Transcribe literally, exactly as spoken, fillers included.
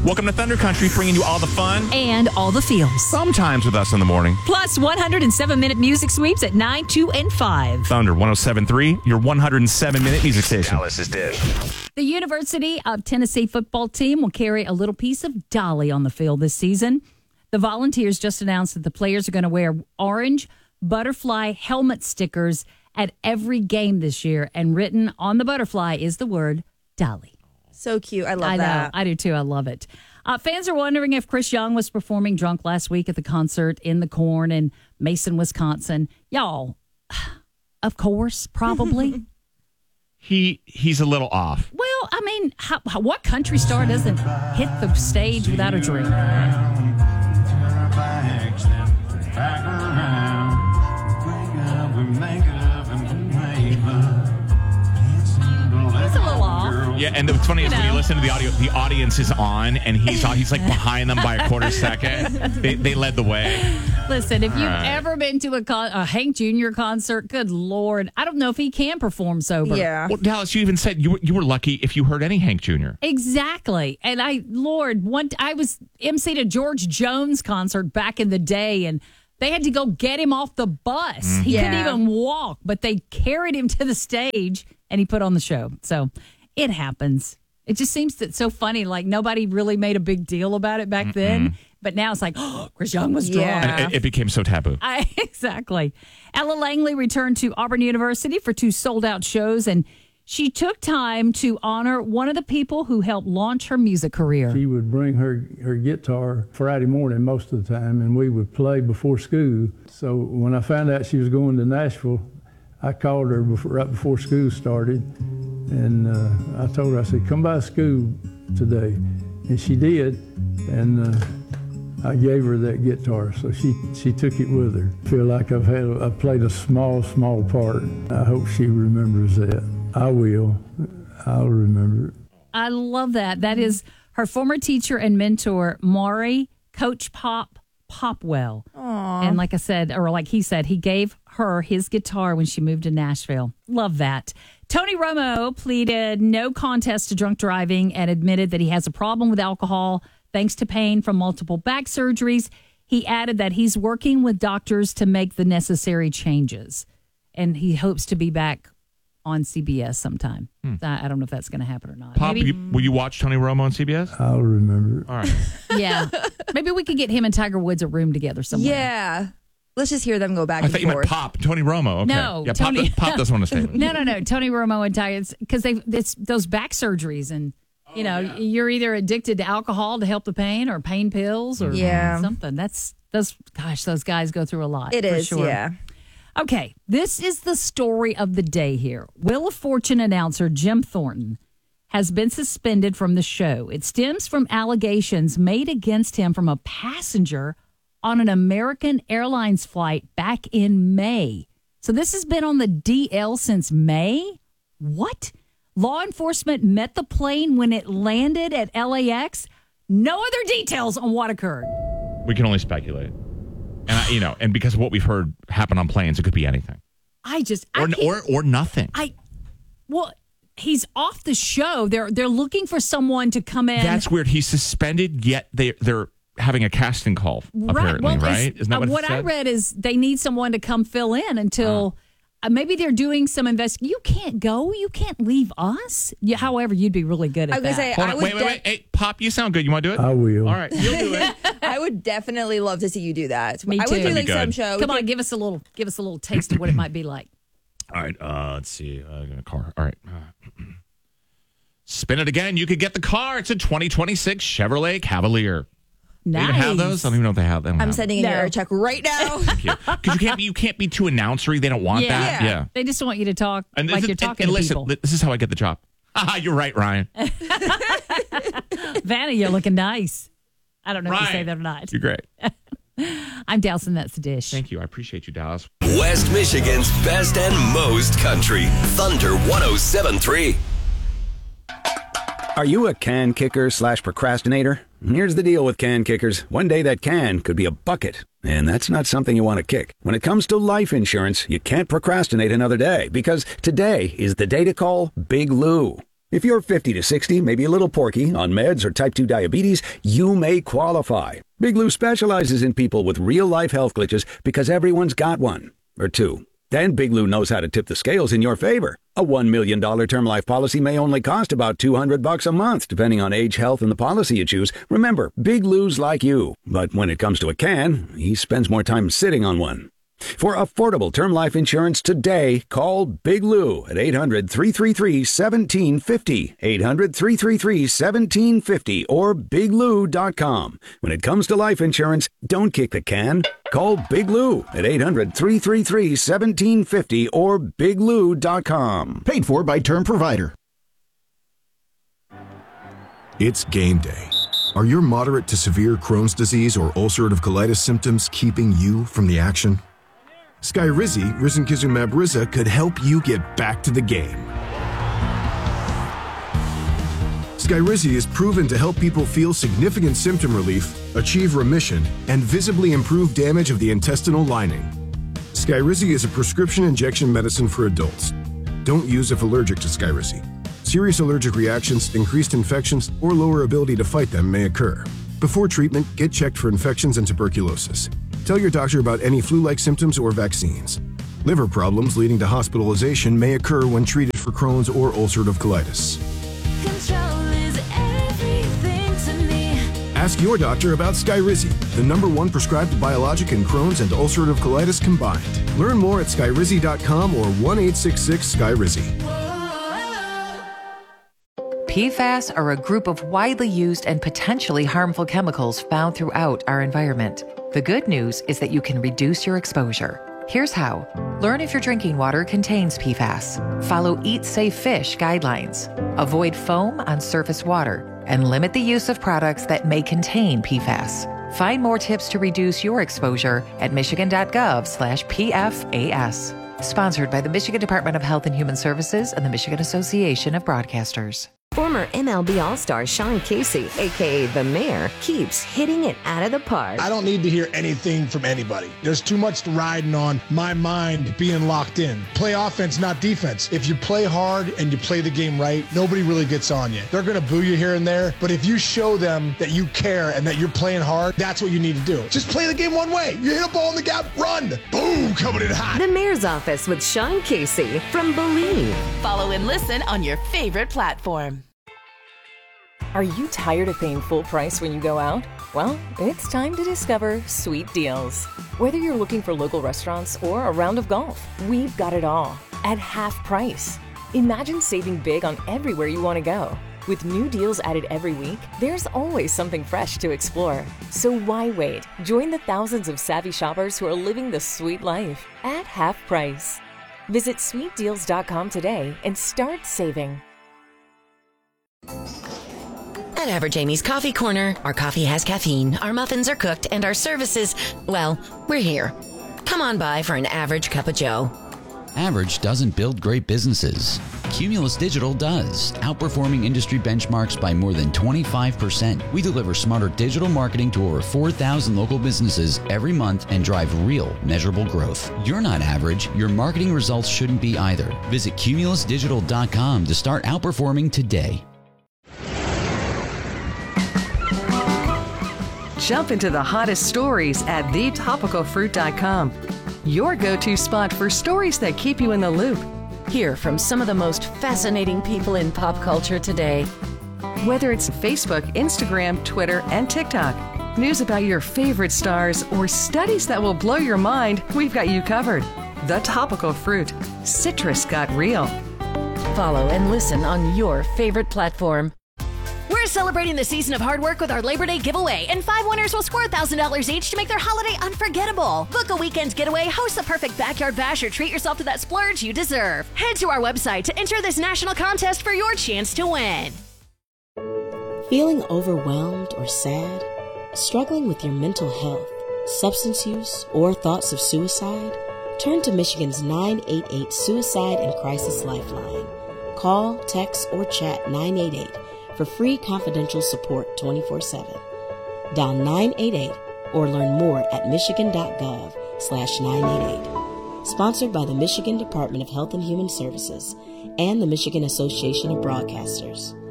Welcome to Thunder Country, bringing you all the fun. And all the feels. Sometimes with us in the morning. Plus one hundred seven minute music sweeps at nine, two, and five. Thunder one oh seven point three, your one hundred seven minute music station. Dallas's Dish. The University of Tennessee football team will carry a little piece of Dolly on the field this season. The Volunteers just announced that the players are going to wear orange butterfly helmet stickers at every game this year. And written on the butterfly is the word Dolly. So cute. I love I that. know. I do too. I love it. Uh, fans are wondering if Chris Young was performing drunk last week at the concert in the Corn in Mason, Wisconsin. Y'all, of course, probably. he He's a little off. Well, I mean, how, how, what country star doesn't hit the stage without a drink? He's a little off. Yeah, and what's funny You is when know. you listen to the audio, the audience is on, and he's he's like behind them by a quarter second. They, they led the way. Listen, if you've right. ever been to a, con- a Hank Junior concert, good Lord, I don't know if he can perform sober. Yeah. Well, Dallas, you even said you were, you were lucky if you heard any Hank Junior Exactly. And I, Lord, one, I was emceed a George Jones concert back in the day, and they had to go get him off the bus. Mm-hmm. He Yeah. couldn't even walk, but they carried him to the stage, and he put on the show. So it happens. It just seems that so funny. Like nobody really made a big deal about it back then, but now it's like, oh, Chris Young was drunk. Yeah. And it, it became so taboo. I, exactly. Ella Langley returned to Auburn University for two sold-out shows, and she took time to honor one of the people who helped launch her music career. She would bring her, her guitar Friday morning most of the time, and we would play before school. So when I found out she was going to Nashville, I called her before, right before school started, and uh, I told her, I said, come by school today. And she did, and uh, I gave her that guitar, so she, she took it with her. I feel like I've, had, I've played a small, small part. I hope she remembers that. I will. I'll remember it. I love that. That is her former teacher and mentor, Maury Coach Pop Popwell. And like I said, or like he said, he gave her his guitar when she moved to Nashville. Love that. Tony Romo pleaded no contest to drunk driving and admitted that he has a problem with alcohol thanks to pain from multiple back surgeries. He added that he's working with doctors to make the necessary changes, and he hopes to be back on C B S sometime. I, I don't know if that's going to happen or not. Pop, Maybe, you, will you watch Tony Romo on C B S? I'll remember it. All right. yeah. Maybe we could get him and Tiger Woods a room together somewhere. Yeah. Let's just hear them go back I and thought you meant forth. Pop. Tony Romo. Okay. No, yeah, Tony- Pop, Pop doesn't want to stay with us. No, no, no. Tony Romo and Tiger, because they it's those back surgeries, and you know you're either addicted to alcohol to help the pain, or pain pills, or Yeah. something. That's those. Gosh, those guys go through a lot. It for is, sure. yeah. Okay, this is the story of the day here. Wheel of Fortune announcer Jim Thornton has been suspended from the show. It stems from allegations made against him from a passenger on an American Airlines flight back in May. So this has been on the D L since May? What? Law enforcement met the plane when it landed at L A X? No other details on what occurred. We can only speculate. And I, you know, and because of what we've heard happen on planes, it could be anything. I just... I Or can't- or or nothing. I well, he's off the show. They're they're looking for someone to come in. That's weird. He's suspended, yet they they're having a casting call, apparently, Well, right? it's- Isn't that uh, what, what it I said? read is they need someone to come fill in until uh, maybe they're doing some investigation. You can't go. You can't leave us. You, however, you'd be really good at I was that. gonna say, Hold I on, would wait, wait, de- wait. Hey, Pop, you sound good. You want to do it? I will. All right, you'll do it. I would definitely love to see you do that. Me I too. would do That'd like be some good. show. Come We on, could- give us a little give us a little taste of what it might be like. All right, uh, let's see. Uh, a car. All right. Uh, spin it again. You could get the car. It's a twenty twenty-six Chevrolet Cavalier. Do Nice. you even have those? I don't even know if they have them. I'm sending in No. your air check right now. Because you can't be you can't be too announcery. They don't want Yeah. that. Yeah. Yeah. They just want you to talk And like this you're is- talking and, and to listen, people. this is how I get the job. Haha, you're right, Ryan. Vanna, you're looking nice. I don't know if you say Ryan, that or not. you're great. I'm Dallas, and that's the dish. Thank you. I appreciate you, Dallas. West Michigan's best and most country. Thunder one oh seven point three. Are you a can kicker slash procrastinator? Here's the deal with can kickers. One day that can could be a bucket, and that's not something you want to kick. When it comes to life insurance, you can't procrastinate another day, because today is the day to call Big Lou. If you're fifty to sixty, maybe a little porky, on meds or type two diabetes, you may qualify. Big Lou specializes in people with real-life health glitches because everyone's got one or two. And Big Lou knows how to tip the scales in your favor. A one million dollars term life policy may only cost about two hundred bucks a month, depending on age, health, and the policy you choose. Remember, Big Lou's like you. But when it comes to a can, he spends more time sitting on one. For affordable term life insurance today, call Big Lou at eight hundred, three three three, one seven five zero, eight hundred, three three three, one seven five zero, or big lou dot com. When it comes to life insurance, don't kick the can. Call Big Lou at eight hundred, three three three, one seven five zero or big lou dot com. Paid for by Term Provider. It's game day. Are your moderate to severe Crohn's disease or ulcerative colitis symptoms keeping you from the action? Skyrizi, risankizumab Riza, could help you get back to the game. Skyrizi is proven to help people feel significant symptom relief, achieve remission, and visibly improve damage of the intestinal lining. Skyrizi is a prescription injection medicine for adults. Don't use if allergic to Skyrizi. Serious allergic reactions, increased infections, or lower ability to fight them may occur. Before treatment, get checked for infections and tuberculosis. Tell your doctor about any flu-like symptoms or vaccines. Liver problems leading to hospitalization may occur when treated for Crohn's or ulcerative colitis. Control is everything to me. Ask your doctor about Skyrizi, the number one prescribed biologic in Crohn's and ulcerative colitis combined. Learn more at skyrizi dot com or one eight six six Skyrizi. P FAS are a group of widely used and potentially harmful chemicals found throughout our environment. The good news is that you can reduce your exposure. Here's how. Learn if your drinking water contains P FAS. Follow Eat Safe Fish guidelines. Avoid foam on surface water. And limit the use of products that may contain P FAS. Find more tips to reduce your exposure at michigan.gov slash PFAS. Sponsored by the Michigan Department of Health and Human Services and the Michigan Association of Broadcasters. Former M L B All-Star Sean Casey, a k a. The Mayor, keeps hitting it out of the park. I don't need to hear anything from anybody. There's too much riding on my mind being locked in. Play offense, not defense. If you play hard and you play the game right, nobody really gets on you. They're going to boo you here and there, but if you show them that you care and that you're playing hard, that's what you need to do. Just play the game one way. You hit a ball in the gap, run. Boom, coming in hot. The Mayor's Office with Sean Casey from Believe. Follow and listen on your favorite platform. Are you tired of paying full price when you go out? Well, it's time to discover Sweet Deals. Whether you're looking for local restaurants or a round of golf, we've got it all at half price. Imagine saving big on everywhere you want to go. With new deals added every week, there's always something fresh to explore. So why wait? Join the thousands of savvy shoppers who are living the sweet life at half price. Visit sweet deals dot com today and start saving. At Average Amy's Coffee Corner, our coffee has caffeine, our muffins are cooked, and our services, well, we're here. Come on by for an average cup of joe. Average doesn't build great businesses. Cumulus Digital does, outperforming industry benchmarks by more than twenty-five percent. We deliver smarter digital marketing to over four thousand local businesses every month and drive real, measurable growth. You're not average. Your marketing results shouldn't be either. Visit cumulus digital dot com to start outperforming today. Jump into the hottest stories at the topical fruit dot com. Your go-to spot for stories that keep you in the loop. Hear from some of the most fascinating people in pop culture today. Whether it's Facebook, Instagram, Twitter, and TikTok, news about your favorite stars, or studies that will blow your mind, we've got you covered. The Topical Fruit. Citrus got real. Follow and listen on your favorite platform. We're celebrating the season of hard work with our Labor Day giveaway, and five winners will score one thousand dollars each to make their holiday unforgettable. Book a weekend getaway, host the perfect backyard bash, or treat yourself to that splurge you deserve. Head to our website to enter this national contest for your chance to win. Feeling overwhelmed or sad? Struggling with your mental health, substance use, or thoughts of suicide? Turn to Michigan's nine eight eight Suicide and Crisis Lifeline. Call, text, or chat nine eight eight for free confidential support twenty-four seven. Dial nine eight eight or learn more at michigan.gov slash 988. Sponsored by the Michigan Department of Health and Human Services and the Michigan Association of Broadcasters.